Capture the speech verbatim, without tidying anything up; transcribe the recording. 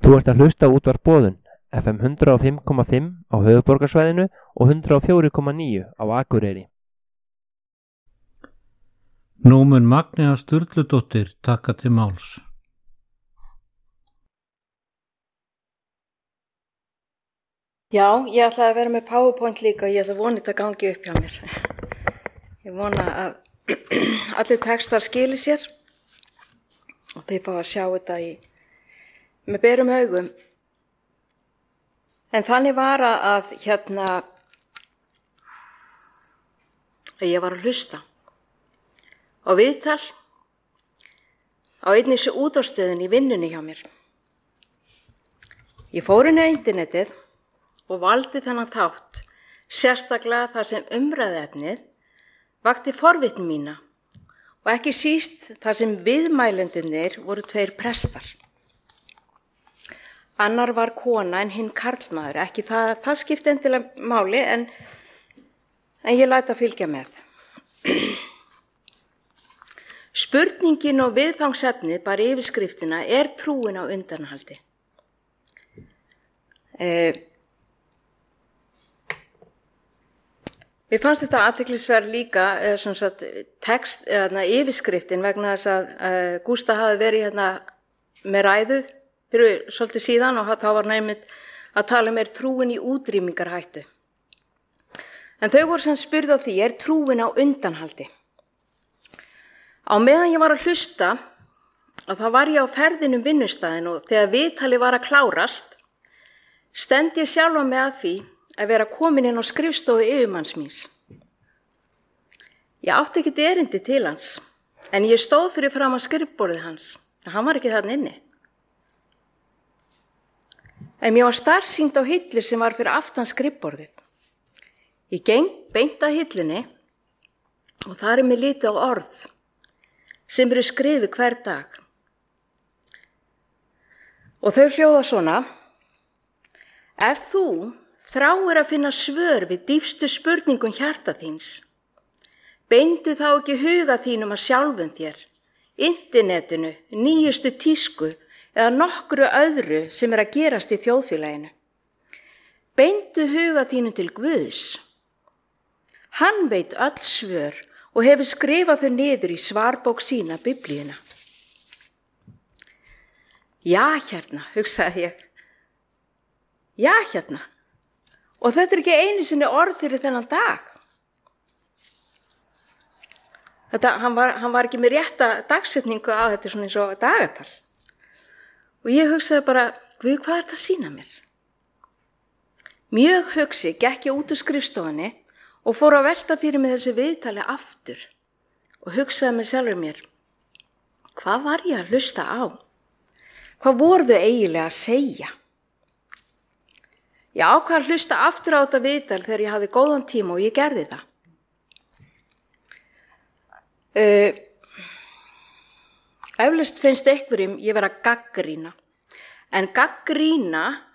Þú ert að hlusta á útvarp Boðun, F M hundrað og fimm komma fimm á höfuðborgarsvæðinu og hundrað og fjögur komma níu á Akureyri. Nú mun Magnea Sturludóttir taka til máls. Já, ég ætlaði að vera með PowerPoint líka og ég ætla að vona þetta gangi upp hjá mér. Ég vona að allir textar skili sér og þeir fá að sjá þetta í, með berum augum. En þannig var að hérna, að ég var að hlusta á viðtal á einnig þessu útvarpsstöðin í vinnunni hjá mér. Ég fór inn á internetið og valdi þennan þátt, sérstaklega þar sem umræðuefnið vakti forvitni mína og ekki síst þar sem viðmælendurnir voru tveir prestar. Annar var kona en hinn karlmaður, ekki það, það skipti endilega máli en, en ég læt að fylgja með. Spurningin og viðfangsefnið bara yfirskriftina er trúin á undanhaldi. Eh, Mér fannst þetta athyglisverð líka, eh, sem sagt, text, eða yfirskriftin vegna þess að uh, Gústa hafi verið hérna með ræðu fyrir svolítið síðan og þá var nefnir að tala um er trúin í útrýmingarhættu. En þau voru sem spurði á því, er trúin á undanhaldi? Á meðan ég var að hlusta, að þá var ég á ferðinum vinnustæðin og þegar viðtali var að klárast, stend ég sjálfa mig að því að vera komin inn á skrifstofu yfirmanns míns. Ég átti ekkert erindi til hans, en ég stóð fyrir fram að skrifborðið hans, en hann var ekki þarna inni. En mér var starsýnt á hillu sem var fyrir aftan skrifborðið. Ég geng beint að hillunni og þar er mér litið á orð sem eru skrifið hver dag. Og þau hljóða svona: ef þú þráir að finna svör við dýpstu spurningum hjarta þíns, beindu þá ekki huga þínum að sjálfum þér, internetinu, nýjustu tísku eða nokkru öðru sem er að gerast í þjóðfélaginu. Beindu huga þínum til Guðs. Hann veit öll svör og hefur skrifað þau niður í svarbók sína, Biblíuna. Já, hérna, hugsaði ég. Já, hérna. Og þetta er ekki einu sinni orð fyrir þennan dag. Þetta, hann, var, hann var ekki með rétta dagsetningu á þetta svona eins og dagatal. Og ég hugsaði bara, Guð, hvað er þetta að sýna mér? Mjög hugsi gekk ég út úr skrifstofunni og fór að velta fyrir mig þessu viðtali aftur og hugsaði með sjálfur mér, hvað var ég að hlusta á? Hvað voru þau eiginlega að segja? Ég ákvað að hlusta aftur á þetta viðtal þegar ég hafði góðan tíma og ég gerði það. Uh, eflaust finnst einhverjum ég vera gagnrýna, en gagnrýna